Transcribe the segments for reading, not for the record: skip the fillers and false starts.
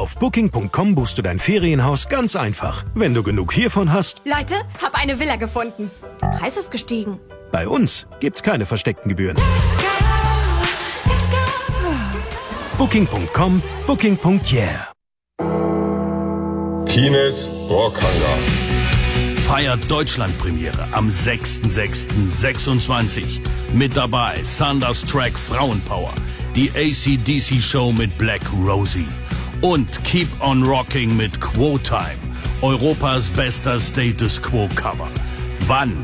Auf Booking.com buchst du dein Ferienhaus ganz einfach. Wenn du genug hiervon hast... Leute, hab eine Villa gefunden. Der Preis ist gestiegen. Bei uns gibt's keine versteckten Gebühren. Booking.com, Booking.yeah. Kines Rockhangar feiert Deutschlandpremiere am 6.6.26. Mit dabei Thunderstruck Frauenpower, die AC/DC Show mit Black Rosie und Keep on Rocking mit Quo Time, Europas bester Status Quo Cover. Wann?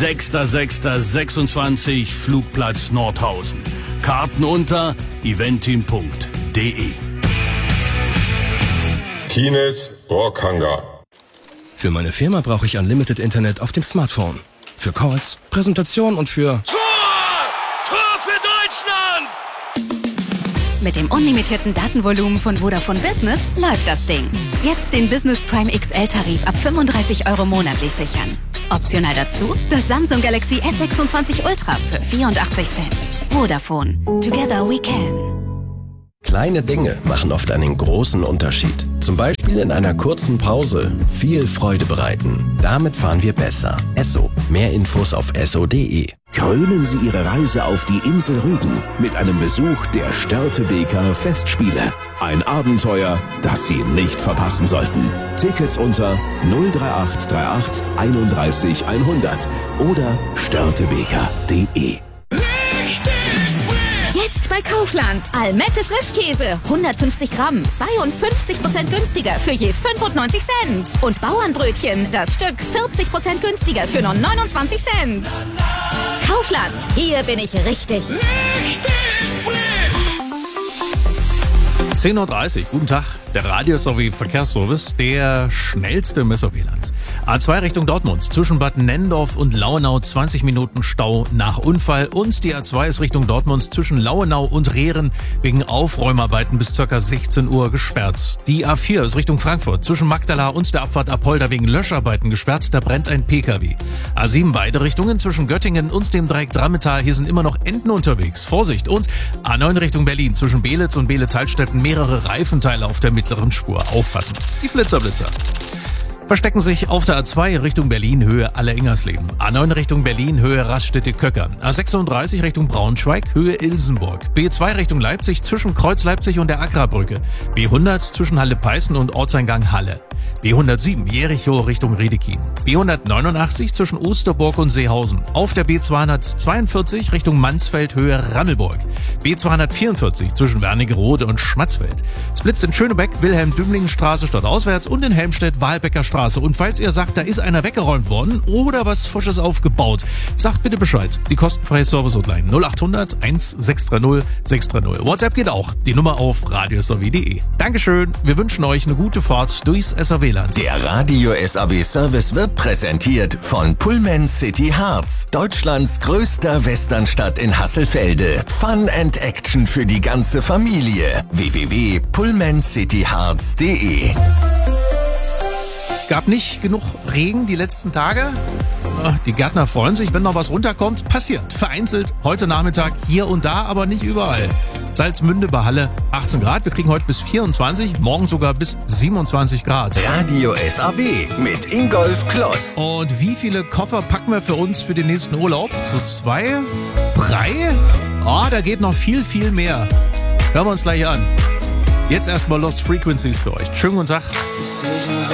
6.6.26, Flugplatz Nordhausen. Karten unter eventim.de. Kines Rockhangar. Für meine Firma brauche ich Unlimited Internet auf dem Smartphone. Für Calls, Präsentation und für... Tor für Deutschland! Mit dem unlimitierten Datenvolumen von Vodafone Business läuft das Ding. Jetzt den Business Prime XL-Tarif ab 35 € monatlich sichern. Optional dazu das Samsung Galaxy S26 Ultra für 84 Cent. Vodafone. Together we can. Kleine Dinge machen oft einen großen Unterschied. Zum Beispiel in einer kurzen Pause viel Freude bereiten. Damit fahren wir besser. Esso. Mehr Infos auf esso.de. Krönen Sie Ihre Reise auf die Insel Rügen mit einem Besuch der Störtebeker Festspiele. Ein Abenteuer, das Sie nicht verpassen sollten. Tickets unter 03838 31 100 oder störtebeker.de. Jetzt bei Kaufland. Almette Frischkäse. 150 Gramm. 52% günstiger für je 95 Cent. Und Bauernbrötchen. Das Stück 40% günstiger für nur 29 Cent. Kaufland. Hier bin ich richtig. Frisch! 10.30 Uhr, guten Tag. Der Radio-Verkehrsservice, der schnellste im SRW-Land. A2 Richtung Dortmund, zwischen Bad Nennendorf und Lauenau 20 Minuten Stau nach Unfall. Und die A2 ist Richtung Dortmund zwischen Lauenau und Rehren wegen Aufräumarbeiten bis ca. 16 Uhr gesperrt. Die A4 ist Richtung Frankfurt, zwischen Magdala und der Abfahrt Apolda wegen Löscharbeiten gesperrt. Da brennt ein PKW. A7 beide Richtungen zwischen Göttingen und dem Dreieck Drammetal. Hier sind immer noch Enten unterwegs. Vorsicht! Und A9 Richtung Berlin, zwischen Belitz und Belitz-Heilstätten mehrere Reifenteile auf der mittleren Spur. Aufpassen. Die Blitzer. Verstecken sich auf der A2 Richtung Berlin, Höhe Alle-Ingersleben. A9 Richtung Berlin, Höhe Raststätte-Köckern. A36 Richtung Braunschweig, Höhe Ilsenburg. B2 Richtung Leipzig, zwischen Kreuz Leipzig und der Agrarbrücke. B100 zwischen Halle-Peißen und Ortseingang Halle. B107 Jericho Richtung Riedekin. B189 zwischen Osterburg und Seehausen. Auf der B242 Richtung Mansfeld, Höhe Rammelburg. B244 zwischen Wernigerode und Schmatzfeld. Es blitzt in Schönebeck, Wilhelm-Dümlingen-Straße stadtauswärts und in Helmstedt, Wahlbecker Straße. Und falls ihr sagt, da ist einer weggeräumt worden oder was Frisches aufgebaut, sagt bitte Bescheid. Die kostenfreie Service-Hotline 0800 1630 630. WhatsApp geht auch. Die Nummer auf radiosrw.de. Dankeschön. Wir wünschen euch eine gute Fahrt durchs SRW-Land. Der Radio SAW Service wird präsentiert von Pullman City Harz, Deutschlands größter Westernstadt in Hasselfelde. Fun and Action für die ganze Familie. www.pullmancityharz.de. Gab nicht genug Regen die letzten Tage. Die Gärtner freuen sich, wenn noch was runterkommt. Passiert. Vereinzelt heute Nachmittag hier und da, aber nicht überall. Salzmünde bei Halle 18 Grad. Wir kriegen heute bis 24, morgen sogar bis 27 Grad. Radio SAW mit Ingolf Kloss. Und wie viele Koffer packen wir für uns für den nächsten Urlaub? So 2, 3? Oh, da geht noch viel, viel mehr. Hören wir uns gleich an. Jetzt erstmal Lost Frequencies für euch. Schönen guten Tag.